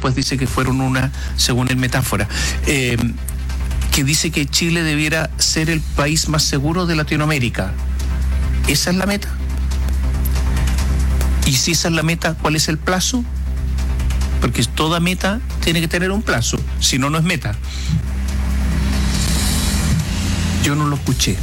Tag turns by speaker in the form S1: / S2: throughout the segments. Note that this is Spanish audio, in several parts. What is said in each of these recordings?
S1: después dice que fueron una, según el metáfora, que dice que Chile debiera ser el país más seguro de Latinoamérica. ¿Esa es la meta? Y si esa es la meta, ¿cuál es el plazo? Porque toda meta tiene que tener un plazo, si no, no es meta. Yo no lo escuché,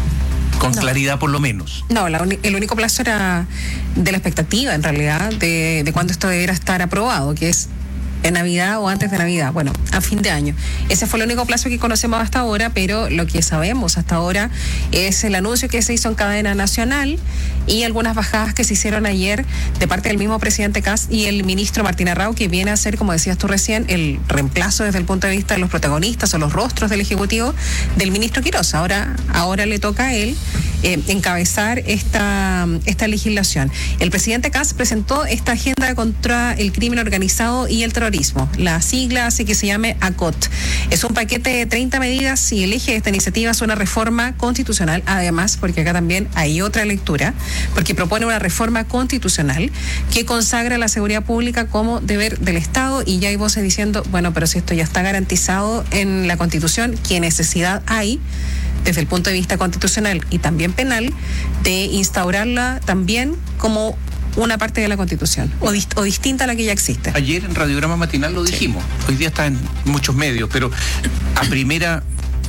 S1: con claridad por lo menos.
S2: No, el único plazo era de la expectativa, en realidad, de cuándo esto debiera estar aprobado, que es en Navidad o antes de Navidad, bueno, a fin de año. Ese fue el único plazo que conocemos hasta ahora, pero lo que sabemos hasta ahora es el anuncio que se hizo en cadena nacional y algunas bajadas que se hicieron ayer de parte del mismo presidente Kast y el ministro Martín Arrau, que viene a ser, como decías tú recién, el reemplazo desde el punto de vista de los protagonistas o los rostros del Ejecutivo del ministro Quirós. Ahora le toca a él encabezar esta legislación. El presidente Kast presentó esta agenda contra el crimen organizado y el terrorismo. La sigla hace que se llame ACOT. Es un paquete de 30 medidas y el eje de esta iniciativa es una reforma constitucional, además, porque acá también hay otra lectura, porque propone una reforma constitucional que consagra la seguridad pública como deber del Estado, y ya hay voces diciendo, bueno, pero si esto ya está garantizado en la Constitución, ¿qué necesidad hay, desde el punto de vista constitucional y también penal, de instaurarla también como una parte de la Constitución o distinta a la que ya existe?
S1: Ayer en Radiograma Matinal lo dijimos, hoy día está en muchos medios, pero a primera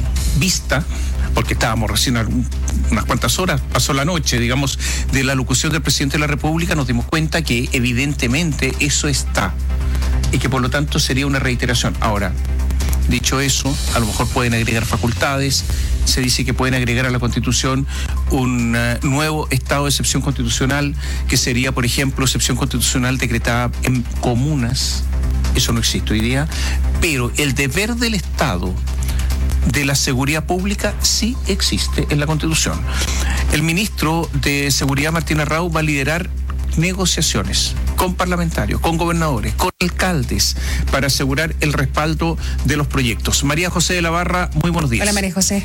S1: vista, porque estábamos recién unas cuantas horas, pasó la noche, digamos, de la locución del presidente de la República, nos dimos cuenta que evidentemente eso está y que por lo tanto sería una reiteración. Ahora, dicho eso, a lo mejor pueden agregar facultades, se dice que pueden agregar a la Constitución un nuevo estado de excepción constitucional, que sería, por ejemplo, excepción constitucional decretada en comunas. Eso no existe hoy día, pero el deber del Estado de la seguridad pública sí existe en la Constitución. El ministro de Seguridad, Martín Arrau, va a liderar negociaciones con parlamentarios, con gobernadores, con alcaldes, para asegurar el respaldo de los proyectos. María José de la Barra, muy buenos días.
S2: Hola, María José.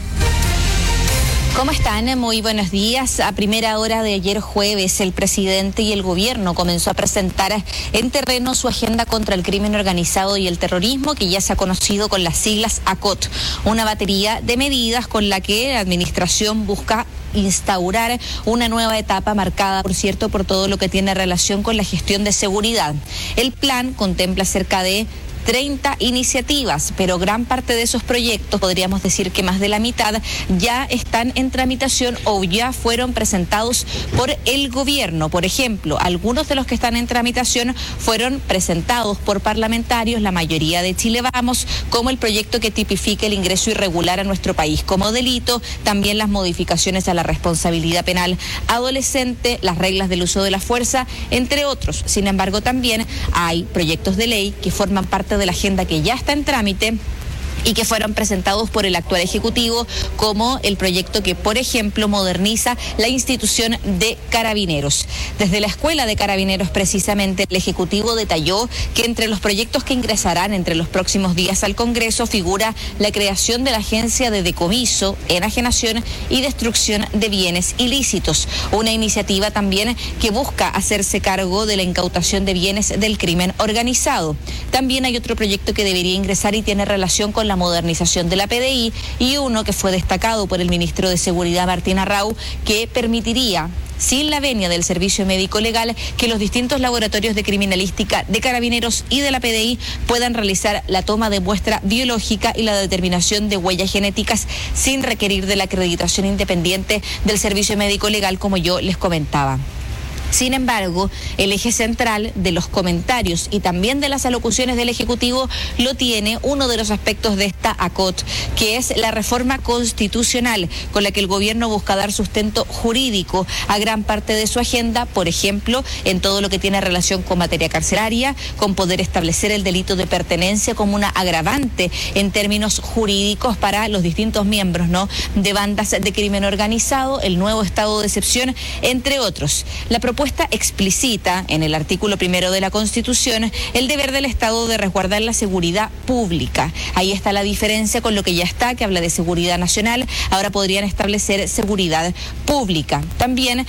S3: ¿Cómo están? Muy buenos días. A primera hora de ayer jueves, el presidente y el gobierno comenzó a presentar en terreno su agenda contra el crimen organizado y el terrorismo, que ya se ha conocido con las siglas ACOT, una batería de medidas con la que la administración busca instaurar una nueva etapa marcada, por cierto, por todo lo que tiene relación con la gestión de seguridad. El plan contempla cerca de 30 iniciativas, pero gran parte de esos proyectos, podríamos decir que más de la mitad, ya están en tramitación o ya fueron presentados por el gobierno. Por ejemplo, algunos de los que están en tramitación fueron presentados por parlamentarios, la mayoría de Chile Vamos, como el proyecto que tipifica el ingreso irregular a nuestro país como delito, también las modificaciones a la responsabilidad penal adolescente, las reglas del uso de la fuerza, entre otros. Sin embargo, también hay proyectos de ley que forman parte de la agenda que ya está en trámite y que fueron presentados por el actual Ejecutivo, como el proyecto que, por ejemplo, moderniza la institución de Carabineros. Desde la Escuela de Carabineros, precisamente, el Ejecutivo detalló que entre los proyectos que ingresarán entre los próximos días al Congreso figura la creación de la Agencia de Decomiso, Enajenación y Destrucción de Bienes Ilícitos, una iniciativa también que busca hacerse cargo de la incautación de bienes del crimen organizado. También hay otro proyecto que debería ingresar y tiene relación con la modernización de la PDI, y uno que fue destacado por el ministro de Seguridad, Martín Arrau, que permitiría, sin la venia del Servicio Médico Legal, que los distintos laboratorios de criminalística de Carabineros y de la PDI puedan realizar la toma de muestra biológica y la determinación de huellas genéticas sin requerir de la acreditación independiente del Servicio Médico Legal, como yo les comentaba. Sin embargo, el eje central de los comentarios y también de las alocuciones del Ejecutivo lo tiene uno de los aspectos de esta ACOT, que es la reforma constitucional con la que el gobierno busca dar sustento jurídico a gran parte de su agenda, por ejemplo, en todo lo que tiene relación con materia carcelaria, con poder establecer el delito de pertenencia como una agravante en términos jurídicos para los distintos miembros, ¿no?, de bandas de crimen organizado, el nuevo estado de excepción, entre otros. La propuesta explicita en el artículo 1 de la Constitución el deber del Estado de resguardar la seguridad pública. Ahí está la diferencia con lo que ya está, que habla de seguridad nacional. Ahora podrían establecer seguridad pública. También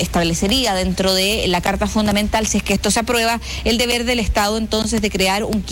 S3: establecería dentro de la Carta Fundamental, si es que esto se aprueba, el deber del Estado entonces de crear un